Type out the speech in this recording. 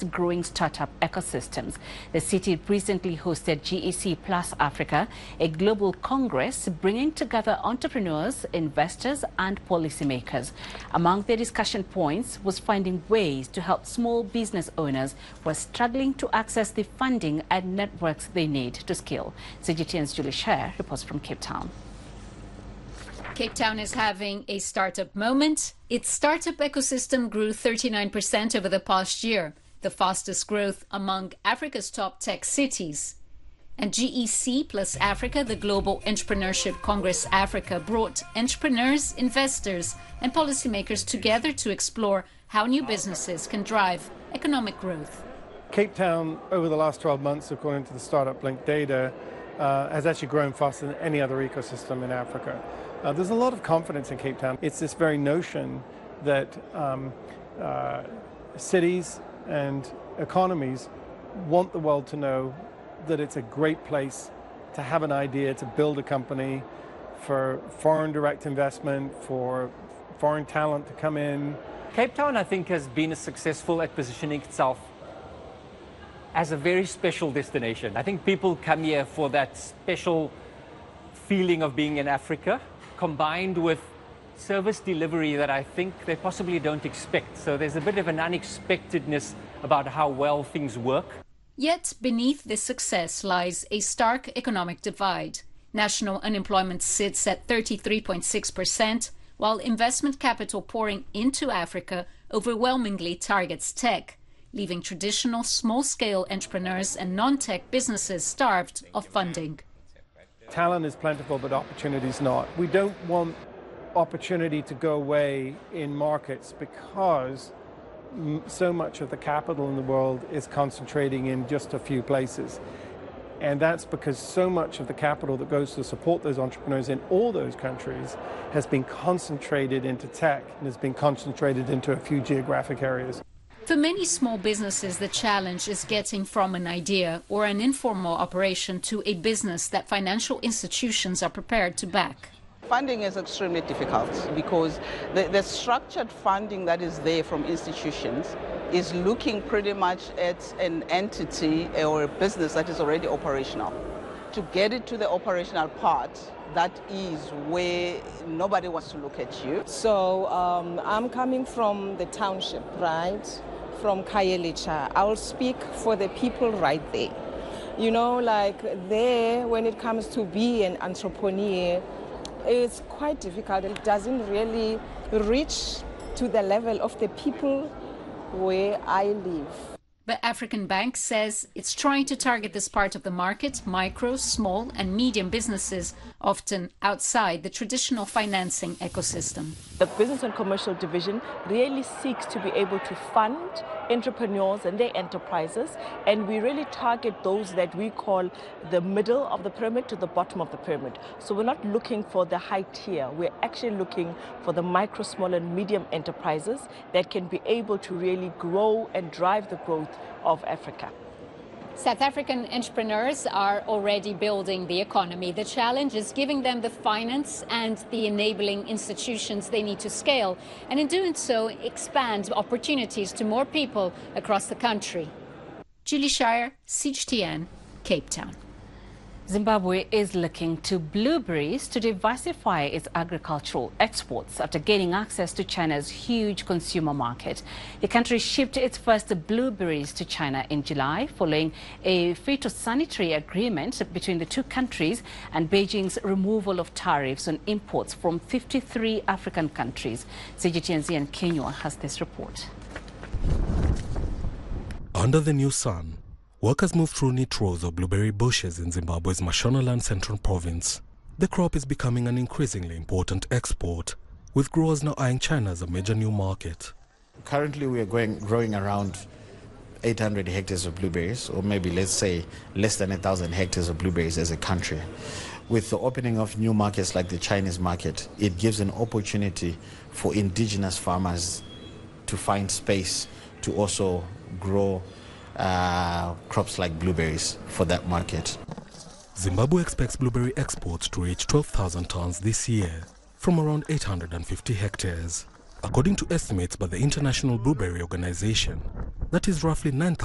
fast-growing startup ecosystems. The city recently hosted GEC Plus Africa, a global congress bringing together entrepreneurs, investors and policymakers. Among the discussion points was finding ways to help small business owners who are struggling to access the funding and networks they need to scale. CGTN's Julie Sher reports from Cape Town. Cape Town is having a startup moment. Its startup ecosystem grew 39% over the past year, the fastest growth among Africa's top tech cities. And GEC Plus Africa, the Global Entrepreneurship Congress Africa, brought entrepreneurs, investors and policymakers together to explore how new businesses can drive economic growth. Cape Town, over the last 12 months, according to the Startup Link data, has actually grown faster than any other ecosystem in Africa. There's a lot of confidence in Cape Town. It's this very notion that cities and economies want the world to know that it's a great place to have an idea, to build a company, for foreign direct investment, for foreign talent to come in. Cape Town, I think, has been successful at positioning itself as a very special destination. I think people come here for that special feeling of being in Africa, combined with service delivery that I think they possibly don't expect. So there's a bit of an unexpectedness about how well things work. Yet beneath this success lies a stark economic divide. National unemployment sits at 33.6%, while investment capital pouring into Africa overwhelmingly targets tech, leaving traditional small-scale entrepreneurs and non-tech businesses starved of funding. Talent is plentiful, but opportunity is not. We don't want opportunity to go away in markets because so much of the capital in the world is concentrating in just a few places. And that's because so much of the capital that goes to support those entrepreneurs in all those countries has been concentrated into tech and has been concentrated into a few geographic areas. For many small businesses, the challenge is getting from an idea or an informal operation to a business that financial institutions are prepared to back. Funding is extremely difficult because the structured funding that is there from institutions is looking pretty much at an entity or a business that is already operational. To get it to the operational part, that is where nobody wants to look at you. So I'm coming from the township, right? From Khayelitsha. I'll speak for the people right there. You know, like there, when it comes to be an entrepreneur, it's quite difficult. It doesn't really reach to the level of the people where I live. But African Bank says it's trying to target this part of the market, micro, small and medium businesses, often outside the traditional financing ecosystem. The Business and Commercial Division really seeks to be able to fund entrepreneurs and their enterprises, and we really target those that we call the middle of the pyramid to the bottom of the pyramid. So we're not looking for the high tier, we're actually looking for the micro, small and medium enterprises that can be able to really grow and drive the growth of Africa. South African entrepreneurs are already building the economy. The challenge is giving them the finance and the enabling institutions they need to scale, and in doing so, expand opportunities to more people across the country. Julie Shire, CGTN, Cape Town. Zimbabwe is looking to blueberries to diversify its agricultural exports after gaining access to China's huge consumer market. The country shipped its first blueberries to China in July, following a phytosanitary agreement between the two countries and Beijing's removal of tariffs on imports from 53 African countries. CGTN's Ian Kenywa has this report. Under the new sun, workers move through neat rows of blueberry bushes in Zimbabwe's Mashonaland Central Province. The crop is becoming an increasingly important export, with growers now eyeing China as a major new market. Currently we are growing around 800 hectares of blueberries, or maybe let's say less than 1,000 hectares of blueberries as a country. With the opening of new markets like the Chinese market, it gives an opportunity for indigenous farmers to find space to also grow crops like blueberries for that market. Zimbabwe expects blueberry exports to reach 12,000 tons this year from around 850 hectares. According to estimates by the International Blueberry Organization, that is roughly 9,000